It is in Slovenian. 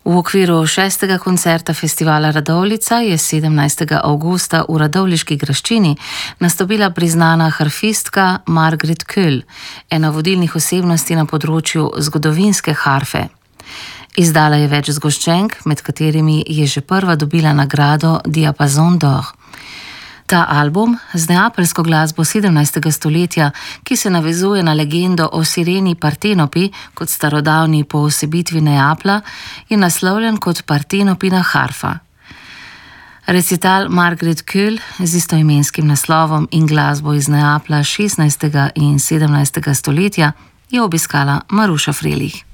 V okviru 6. koncerta festivala Radovljica je 17. avgusta v radovljiški graščini nastopila priznana harfistka Margret Köhl, ena vodilnih osebnosti na področju zgodovinske harfe. Izdala je več zgoščenk, med katerimi je že prva dobila nagrado Diapason d'Or. Ta album z neapeljsko glasbo 17. stoletja, ki se navezuje na legendo o sireni Partenopi kot starodavni poosebitvi Neaplja, je naslovljen kot Partenopina harfa. Recital Margret Köhl z istoimenskim naslovom in glasbo iz Neaplja 16. in 17. stoletja je obiskala Maruša Frelih.